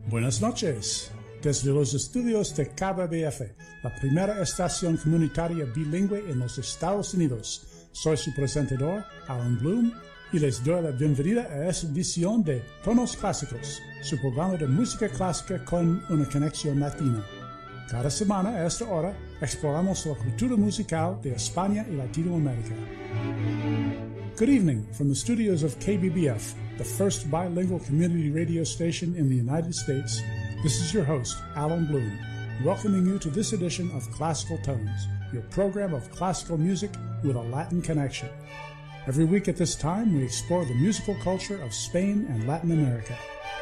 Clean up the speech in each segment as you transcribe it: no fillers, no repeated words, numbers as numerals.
Buenas noches. Desde los estudios de KBBF, la primera estación comunitaria bilingüe en los Estados Unidos, soy su presentador, Alan Bloom, y les doy la bienvenida a esta edición de Tonos Clásicos, su programa de música clásica con una conexión latina. Cada semana a esta hora exploramos la cultura musical de España y Latinoamérica. Good evening from the studios of KBBF, the first bilingual community radio station in the United States. This is your host, Alan Bloom, welcoming you to this edition of Classical Tones, your program of classical music with a Latin connection. Every week at this time, we explore the musical culture of Spain and Latin America.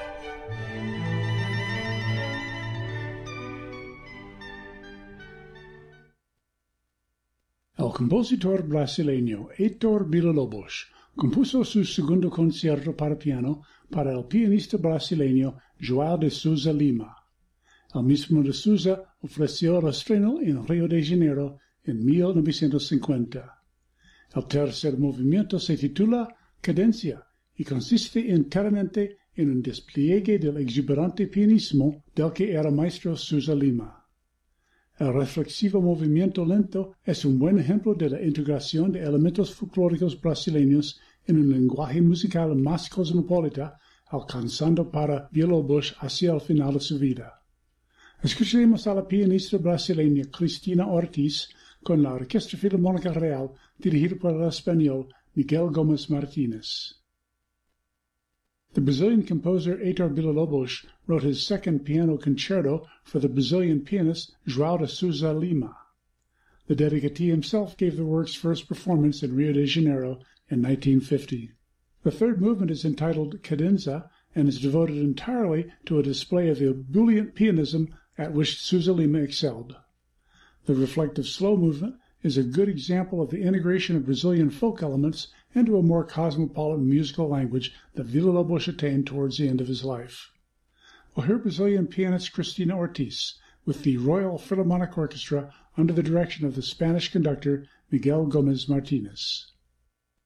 El compositor brasileño Heitor Villa-Lobos compuso su segundo concierto para piano para el pianista brasileño João de Souza Lima. El mismo de Souza ofreció el estreno en Río de Janeiro en 1950. El tercer movimiento se titula Cadencia y consiste enteramente en un despliegue del exuberante pianismo del que era maestro Souza Lima. El reflexivo movimiento lento es un buen ejemplo de la integración de elementos folclóricos brasileños en un lenguaje musical más cosmopolita, alcanzando para Villa-Lobos hacia el final de su vida. Escucharemos a la pianista brasileña Cristina Ortiz con la Orquesta Filarmónica Real dirigida por el español Miguel Gómez Martínez. The Brazilian composer Heitor Villa-Lobos wrote his second piano concerto for the Brazilian pianist João de Souza Lima. The dedicatee himself gave the work's first performance in Rio de Janeiro in 1950. The third movement is entitled Cadenza and is devoted entirely to a display of the ebullient pianism at which Souza Lima excelled. The reflective slow movement is a good example of the integration of Brazilian folk elements into a more cosmopolitan musical language that Villa-Lobos attained towards the end of his life. We'll hear Brazilian pianist Cristina Ortiz with the Royal Philharmonic Orchestra under the direction of the Spanish conductor Miguel Gómez Martínez.